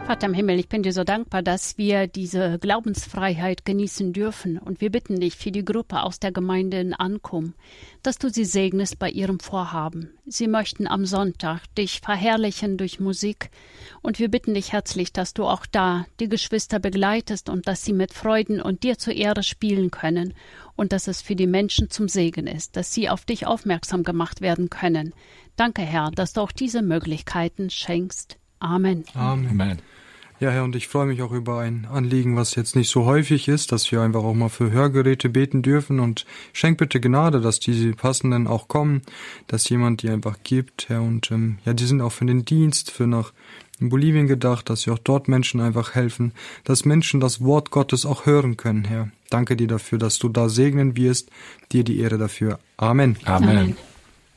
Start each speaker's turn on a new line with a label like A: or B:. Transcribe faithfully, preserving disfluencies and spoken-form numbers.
A: Vater im Himmel, ich bin dir so dankbar, dass wir diese Glaubensfreiheit genießen dürfen. Und wir bitten dich für die Gruppe aus der Gemeinde in Ankum, dass du sie segnest bei ihrem Vorhaben. Sie möchten am Sonntag dich verherrlichen durch Musik. Und wir bitten dich herzlich, dass du auch da die Geschwister begleitest und dass sie mit Freuden und dir zur Ehre spielen können. Und dass es für die Menschen zum Segen ist, dass sie auf dich aufmerksam gemacht werden können. Danke, Herr, dass du auch diese Möglichkeiten schenkst. Amen.
B: Amen. Amen. Ja, Herr, und ich freue mich auch über ein Anliegen, was jetzt nicht so häufig ist, dass wir einfach auch mal für Hörgeräte beten dürfen, und schenk bitte Gnade, dass diese passenden auch kommen, dass jemand die einfach gibt, Herr, und ähm, ja, die sind auch für den Dienst, für nach in Bolivien gedacht, dass sie auch dort Menschen einfach helfen, dass Menschen das Wort Gottes auch hören können, Herr. Danke dir dafür, dass du da segnen wirst, dir die Ehre dafür. Amen.
C: Amen. Amen.